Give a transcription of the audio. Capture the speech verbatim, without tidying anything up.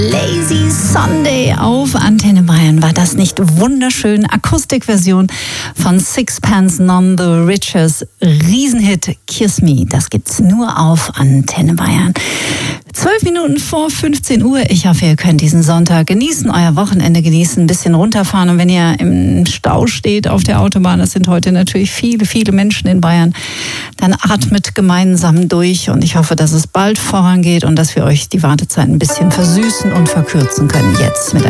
Lazy Sunday auf Antenne Bayern. War das nicht wunderschön? Akustikversion von Sixpence None the Riches. Riesenhit Kiss Me. Das gibt's nur auf Antenne Bayern. Zwölf Minuten vor fünfzehn Uhr. Ich hoffe, ihr könnt diesen Sonntag genießen, euer Wochenende genießen, ein bisschen runterfahren. Und wenn ihr im Stau steht auf der Autobahn, das sind heute natürlich viele, viele Menschen in Bayern, dann atmet gemeinsam durch. Und ich hoffe, dass es bald vorangeht und dass wir euch die Wartezeit ein bisschen versüßen und verkürzen können. Jetzt mit